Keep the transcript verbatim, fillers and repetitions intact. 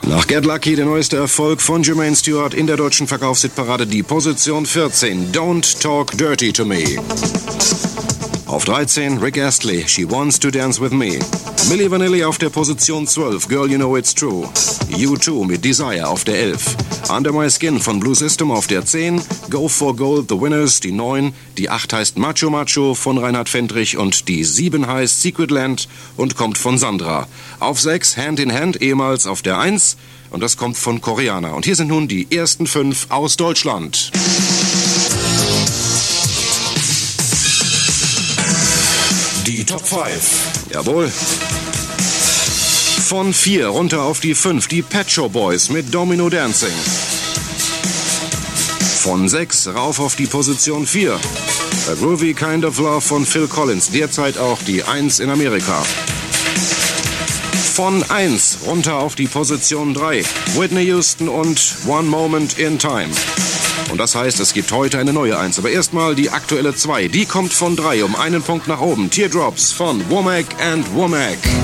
Nach Get Lucky der neueste Erfolg von Jermaine Stewart in der deutschen Verkaufshitparade, die Position vierzehn, Don't Talk Dirty to Me. Auf dreizehn, Rick Astley, She Wants to Dance with Me. Milli Vanilli auf der Position zwölf, Girl You Know It's True. U zwei mit Desire auf der elf. Under My Skin von Blue System auf der zehn. Go for Gold, The Winners, die neun. Die acht heißt Macho Macho von Reinhard Fendrich und die sieben heißt Secret Land und kommt von Sandra. Auf sechs, Hand in Hand, ehemals auf der eins. Und das kommt von Koreaner. Und hier sind nun die ersten fünf aus Deutschland. Die Top fünf. Jawohl. Von vier runter auf die fünf, die Pet Shop Boys mit Domino Dancing. Von sechs rauf auf die Position vier. A Groovy Kind of Love von Phil Collins, derzeit auch die eins in Amerika. Von eins runter auf die Position drei, Whitney Houston und One Moment in Time. Und das heißt, es gibt heute eine neue eins. Aber erstmal die aktuelle zwei. Die kommt von drei um einen Punkt nach oben. Teardrops von Womack and Womack.